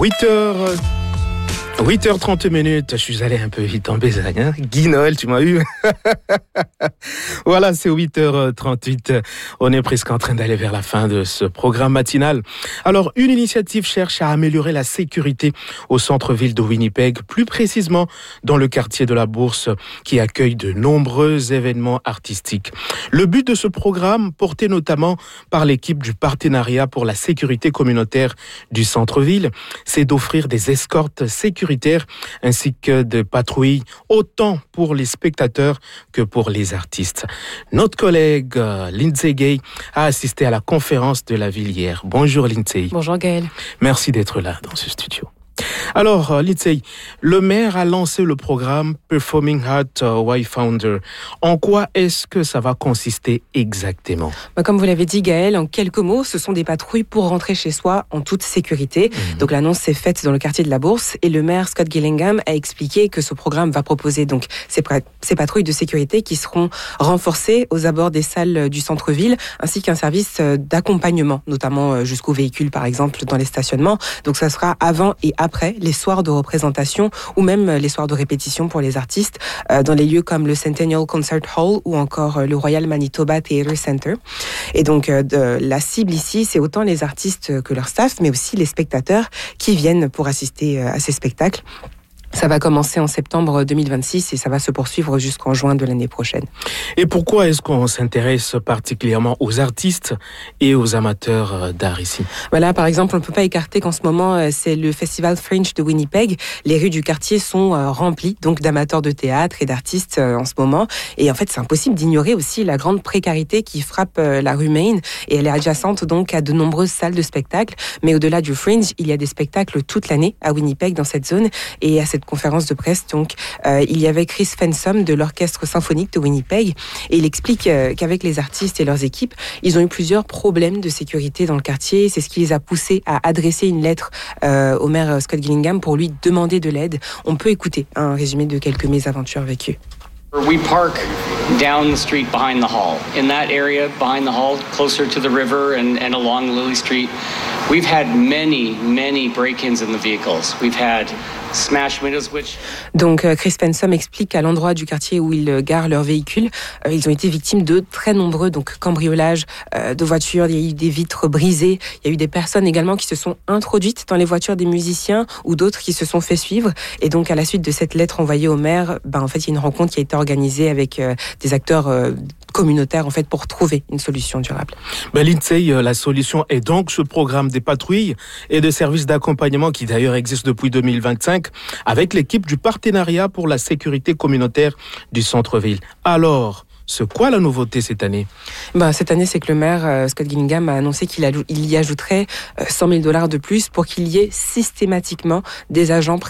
8h30, je suis allé un peu vite en besogne, hein. Guinol, tu m'as eu. Voilà, c'est 8h38. On est presque en train d'aller vers la fin de ce programme matinal. Alors, une initiative cherche à améliorer la sécurité au centre-ville de Winnipeg, plus précisément dans le quartier de la Bourse, qui accueille de nombreux événements artistiques. Le but de ce programme, porté notamment par l'équipe du partenariat pour la sécurité communautaire du centre-ville, c'est d'offrir des escortes sécuritaires ainsi que de patrouilles, autant pour les spectateurs que pour les artistes. Notre collègue Lindsay Gay a assisté à la conférence de la ville hier. Bonjour Lindsay. Bonjour Gaël. Merci d'être là dans ce studio. Alors, Lindsay, le maire a lancé le programme Performing Art Wayfinder. En quoi est-ce que ça va consister exactement ? Comme vous l'avez dit Gaël, en quelques mots, ce sont des patrouilles pour rentrer chez soi en toute sécurité. Donc l'annonce s'est faite dans le quartier de la Bourse et le maire Scott Gillingham a expliqué que ce programme va proposer donc ces patrouilles de sécurité qui seront renforcées aux abords des salles du centre-ville, ainsi qu'un service d'accompagnement, notamment jusqu'aux véhicules par exemple dans les stationnements. Donc ça sera avant et après les soirs de représentation ou même les soirs de répétition pour les artistes dans les lieux comme le Centennial Concert Hall ou encore le Royal Manitoba Theatre Center. Et donc la cible ici, c'est autant les artistes que leur staff, mais aussi les spectateurs qui viennent pour assister à ces spectacles. Ça va commencer en septembre 2026 et ça va se poursuivre jusqu'en juin de l'année prochaine. Et pourquoi est-ce qu'on s'intéresse particulièrement aux artistes et aux amateurs d'art ici ? Voilà, par exemple, on ne peut pas écarter qu'en ce moment, c'est le Festival Fringe de Winnipeg. Les rues du quartier sont remplies donc d'amateurs de théâtre et d'artistes en ce moment. Et en fait, c'est impossible d'ignorer aussi la grande précarité qui frappe la rue Main. Et elle est adjacente donc à de nombreuses salles de spectacle. Mais au-delà du Fringe, il y a des spectacles toute l'année à Winnipeg dans cette zone. Et à cette conférence de presse, donc, il y avait Chris Fensom de l'Orchestre Symphonique de Winnipeg et il explique qu'avec les artistes et leurs équipes, ils ont eu plusieurs problèmes de sécurité dans le quartier. C'est ce qui les a poussés à adresser une lettre au maire Scott Gillingham pour lui demander de l'aide. On peut écouter un résumé de quelques mésaventures vécues. We park down the street behind the hall. In that area behind the hall, closer to the river and along Lily Street, we've had many break-ins in the vehicles. We've had smash windows, which... Donc Chris Fensom explique à l'endroit du quartier où ils garent leurs véhicules, ils ont été victimes de très nombreux cambriolages de voitures, il y a eu des vitres brisées, il y a eu des personnes également qui se sont introduites dans les voitures des musiciens ou d'autres qui se sont fait suivre. Et donc à la suite de cette lettre envoyée au maire, en fait il y a une rencontre qui a été organisée avec des acteurs communautaires en fait pour trouver une solution durable. Lindsay, la solution est donc ce programme des patrouilles et de services d'accompagnement qui d'ailleurs existe depuis 2025 avec l'équipe du partenariat pour la sécurité communautaire du centre-ville. Alors, c'est quoi la nouveauté cette année ? Cette année, c'est que le maire Scott Gillingham a annoncé qu'il y ajouterait $100,000 de plus pour qu'il y ait systématiquement des agents